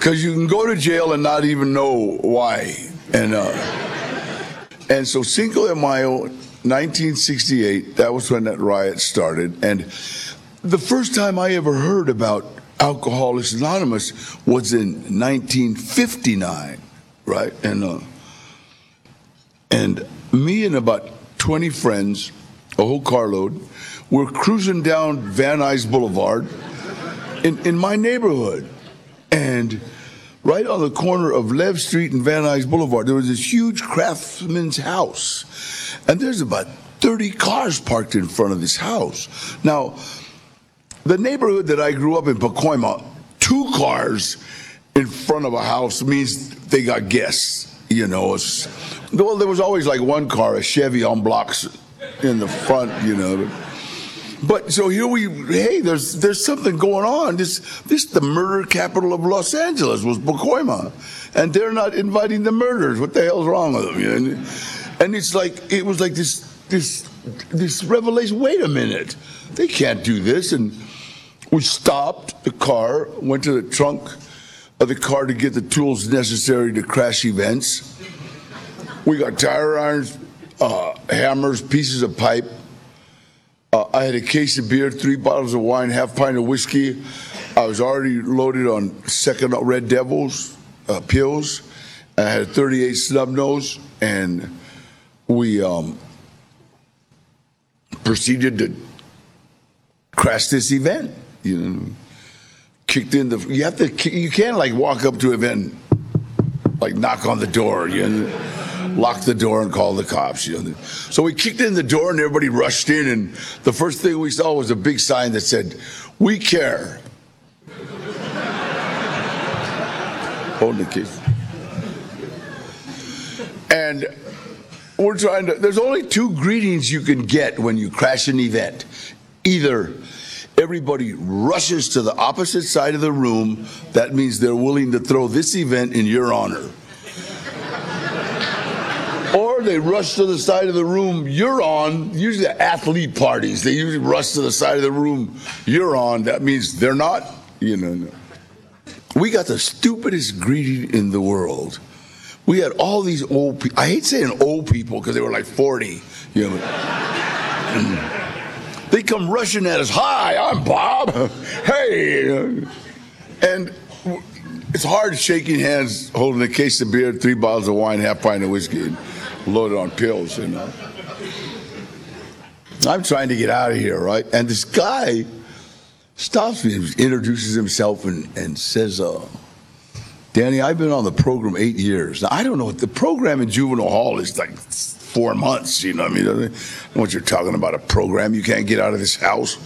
because you can go to jail and not even know why. And so Cinco de Mayo, 1968, that was when that riot started. And the first time I ever heard about Alcoholics Anonymous was in 1959, right? And me and about 20 friends, a whole carload, were cruising down Van Nuys Boulevard in my neighborhood. And right on the corner of Lev Street and Van Nuys Boulevard, there was this huge craftsman's house. And there's about 30 cars parked in front of this house. Now, the neighborhood that I grew up in, Pacoima, 2 cars in front of a house means they got guests, you know. Well, there was always like 1 car, a Chevy on blocks in the front, you know. But so here there's something going on. This the murder capital of Los Angeles was Pacoima, and they're not inviting the murderers. What the hell's wrong with them? You know? And it was like this revelation. Wait a minute, they can't do this. And we stopped the car, went to the trunk of the car to get the tools necessary to crash events. We got tire irons, hammers, pieces of pipe. I had a case of beer, 3 bottles of wine, half pint of whiskey. I was already loaded on second Red Devils pills. I had a 38 snub nose, and we proceeded to crash this event. You know, kicked in you can't like walk up to an event, like knock on the door, you know, lock the door and call the cops. You know. So we kicked in the door and everybody rushed in, and the first thing we saw was a big sign that said, "We care." Hold the key. And we're trying to, there's only 2 greetings you can get when you crash an event. Either everybody rushes to the opposite side of the room, that means they're willing to throw this event in your honor. Or they rush to the side of the room you're on, usually at athlete parties. They usually rush to the side of the room you're on. That means they're not, you know. We got the stupidest greeting in the world. We had all these old people. I hate saying old people because they were like 40, you know. They come rushing at us. "Hi, I'm Bob. Hey." And it's hard shaking hands, holding a case of beer, 3 bottles of wine, half pint of whiskey, and loaded on pills, you know. I'm trying to get out of here, right? And this guy stops me, introduces himself, and says, "Danny, I've been on the program 8 years." Now, I don't know what the program in juvenile hall is, like 4 months, you know what I mean? I don't know what you're talking about, a program. You can't get out of this house.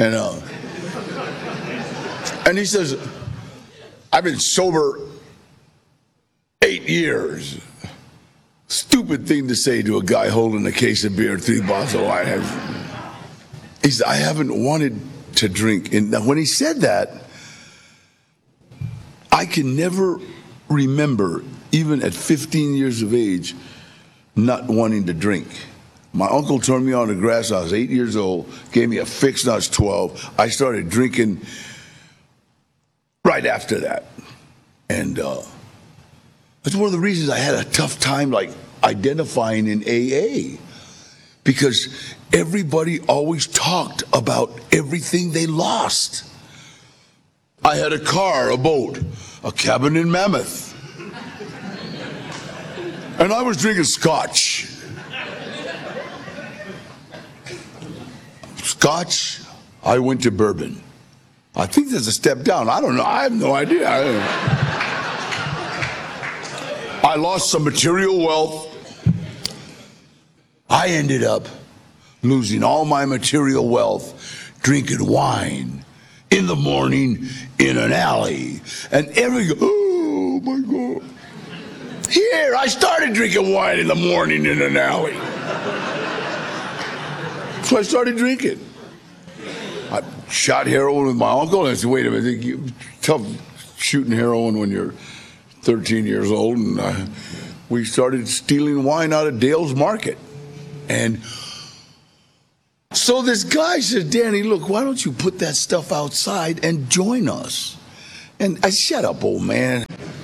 And he says, "I've been sober 8 years." Stupid thing to say to a guy holding a case of beer, 3 bottles of wine. He said, "I haven't wanted to drink." And when he said that, I can never remember, even at 15 years of age, not wanting to drink. My uncle turned me on to grass. I was 8 years old, gave me a fix when I was 12. I started drinking right after that. And that's one of the reasons I had a tough time like identifying in AA. Because everybody always talked about everything they lost. I had a car, a boat, a cabin in Mammoth. And I was drinking scotch. Scotch, I went to bourbon. I think there's a step down. I don't know. I have no idea. I lost some material wealth. I ended up losing all my material wealth drinking wine in the morning in an alley. And everybody goes, "Oh my God. Here, I started drinking wine in the morning in an alley." So I started drinking. I shot heroin with my uncle, and I said, "Wait a minute, tough shooting heroin when you're 13 years old." And we started stealing wine out of Dale's Market. And so this guy says, "Danny, look, why don't you put that stuff outside and join us?" And I shut up, old man.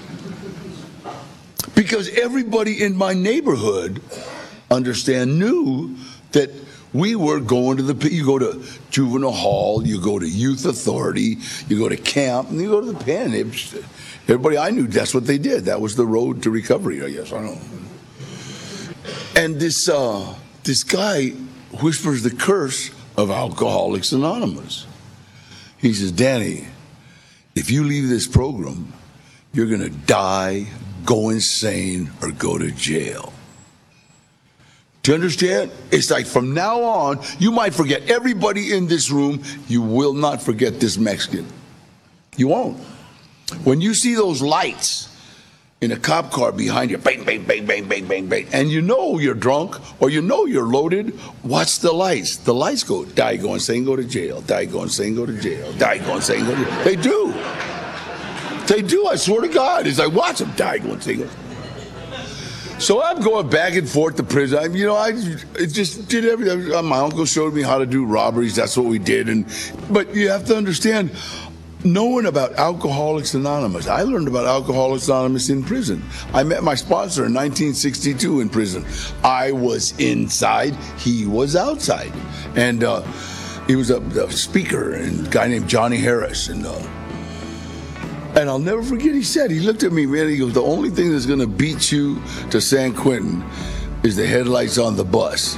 Because everybody in my neighborhood knew that we were going to you go to juvenile hall, you go to youth authority, you go to camp, and you go to the pen. Everybody I knew, that's what they did. That was the road to recovery, I guess. I don't know. And this guy whispers the curse of Alcoholics Anonymous. He says, Danny, if you leave this program, you're going to die, go insane, or go to jail. Do you understand? It's like from now on, you might forget everybody in this room. You will not forget this Mexican. You won't. When you see those lights in a cop car behind you, bang, bang, bang, bang, bang, bang, bang, and you know you're drunk or you know you're loaded, watch the lights. The lights go, die, go insane, go to jail. Die, go insane, go to jail. Die, go insane, go to jail. They do. They do, I swear to God. It's like, watch them die, go insane, go to jail. So I'm going back and forth to prison. I just did everything. My uncle showed me how to do robberies. That's what we did. But you have to understand, knowing about Alcoholics Anonymous, I learned about Alcoholics Anonymous in prison. I met my sponsor in 1962 in prison. I was inside, he was outside. And he was a speaker, and a guy named Johnny Harris. And I'll never forget, he looked at me, man, he goes, the only thing that's going to beat you to San Quentin is the headlights on the bus.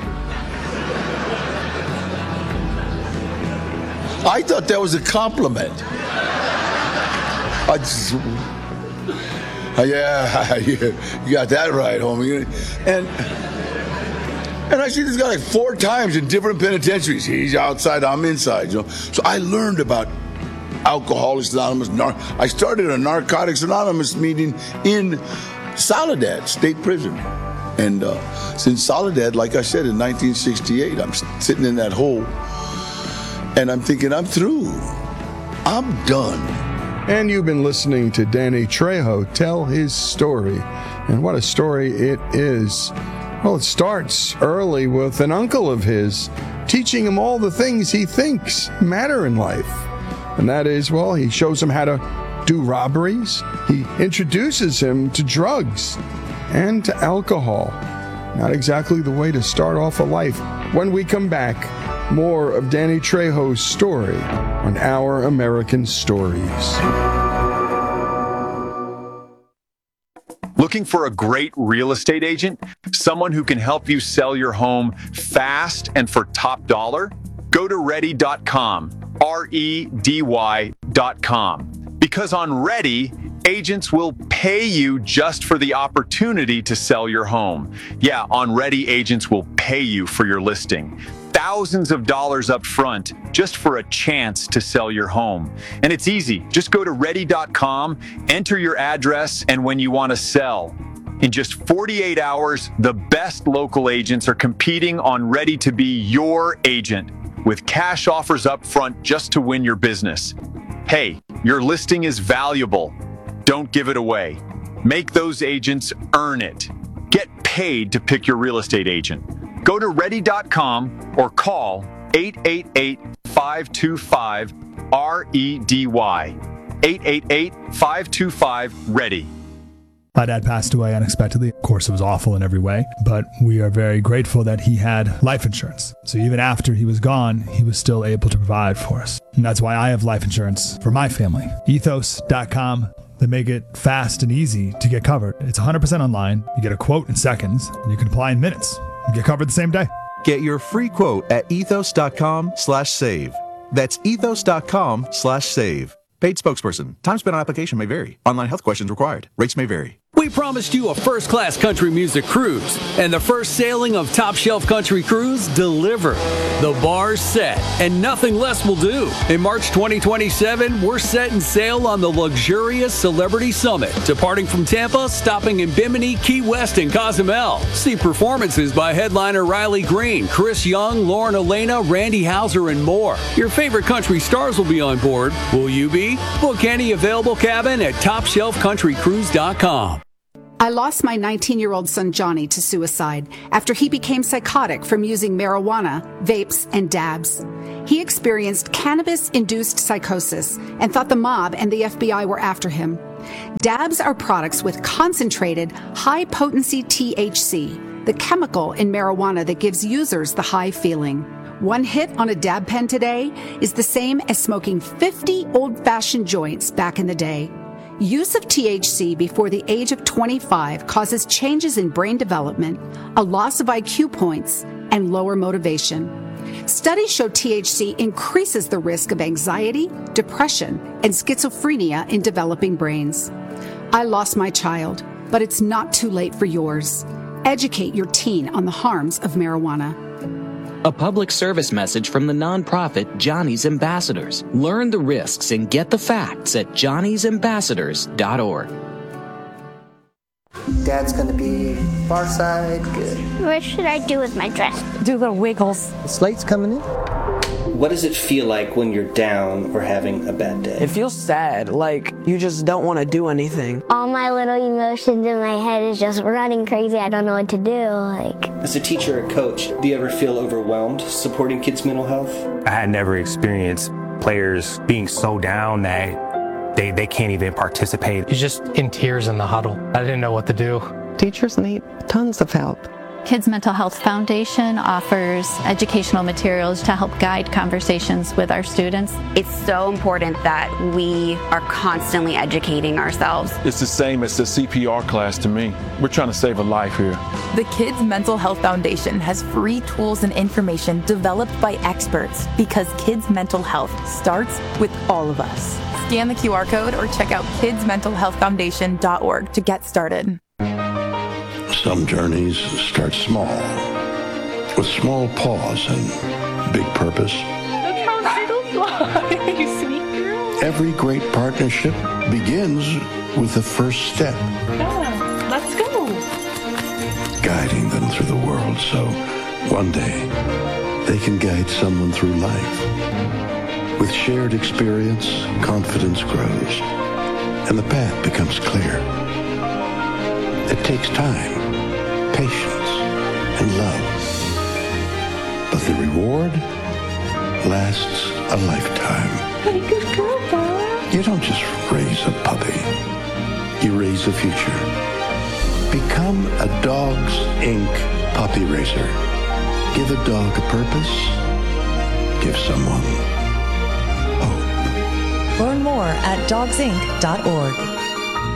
I thought that was a compliment. Yeah, you got that right, homie. And I see this guy like 4 times in different penitentiaries. He's outside, I'm inside. So I learned about Alcoholics Anonymous. I started a Narcotics Anonymous meeting in Soledad State Prison. And since Soledad, like I said, in 1968, I'm sitting in that hole. And I'm thinking, I'm through. I'm done. And you've been listening to Danny Trejo tell his story. And what a story it is. Well, it starts early with an uncle of his teaching him all the things he thinks matter in life. And that is, well, he shows him how to do robberies. He introduces him to drugs and to alcohol. Not exactly the way to start off a life. When we come back, more of Danny Trejo's story on Our American Stories. Looking for a great real estate agent? Someone who can help you sell your home fast and for top dollar? Go to ready.com. REDY.com. Because on Ready, agents will pay you just for the opportunity to sell your home. Yeah, on Ready, agents will pay you for your listing. Thousands of dollars up front just for a chance to sell your home. And it's easy. Just go to ready.com, enter your address, and when you want to sell. In just 48 hours, the best local agents are competing on Ready to be your agent, with cash offers up front just to win your business. Hey, your listing is valuable. Don't give it away. Make those agents earn it. Get paid to pick your real estate agent. Go to ready.com or call 888-525-REDY. 888-525-READY. My dad passed away unexpectedly. Of course, it was awful in every way, but we are very grateful that he had life insurance. So even after he was gone, he was still able to provide for us. And that's why I have life insurance for my family. Ethos.com. They make it fast and easy to get covered. It's 100% online. You get a quote in seconds, and you can apply in minutes. You get covered the same day. Get your free quote at ethos.com/save. That's ethos.com/save. Paid spokesperson. Time spent on application may vary. Online health questions required. Rates may vary. We promised you a first-class country music cruise, and the first sailing of Top Shelf Country Cruise delivered. The bar's set, and nothing less will do. In March 2027, we're setting sail on the luxurious Celebrity Summit, departing from Tampa, stopping in Bimini, Key West, and Cozumel. See performances by headliner Riley Green, Chris Young, Lauren Elena, Randy Houser, and more. Your favorite country stars will be on board. Will you be? Book any available cabin at TopShelfCountryCruise.com. I lost my 19-year-old son Johnny to suicide after he became psychotic from using marijuana, vapes, and dabs. He experienced cannabis-induced psychosis and thought the mob and the FBI were after him. Dabs are products with concentrated, high-potency THC, the chemical in marijuana that gives users the high feeling. One hit on a dab pen today is the same as smoking 50 old-fashioned joints back in the day. Use of THC before the age of 25 causes changes in brain development, a loss of IQ points, and lower motivation. Studies show THC increases the risk of anxiety, depression, and schizophrenia in developing brains. I lost my child, but it's not too late for yours. Educate your teen on the harms of marijuana. A public service message from the nonprofit Johnny's Ambassadors. Learn the risks and get the facts at johnnysambassadors.org. Dad's gonna be far side, good. What should I do with my dress? Do little wiggles. The slate's coming in. What does it feel like when you're down or having a bad day? It feels sad, like you just don't want to do anything. All my little emotions in my head is just running crazy. I don't know what to do. As a teacher or coach, do you ever feel overwhelmed supporting kids' mental health? I had never experienced players being so down that they can't even participate. You're just in tears in the huddle. I didn't know what to do. Teachers need tons of help. Kids Mental Health Foundation offers educational materials to help guide conversations with our students. It's so important that we are constantly educating ourselves. It's the same as the CPR class to me. We're trying to save a life here. The Kids Mental Health Foundation has free tools and information developed by experts because kids' mental health starts with all of us. Scan the QR code or check out kidsmentalhealthfoundation.org to get started. Some journeys start small, with small pause and big purpose. Look how little fly, you sweet girl. Every great partnership begins with the first step. Yeah, let's go. Guiding them through the world so one day they can guide someone through life. With shared experience, confidence grows, and the path becomes clear. It takes time, patience, and love. But the reward lasts a lifetime. Good girl, Bob. You don't just raise a puppy. You raise a future. Become a Dogs Inc. puppy raiser. Give a dog a purpose. Give someone hope. Learn more at dogsinc.org.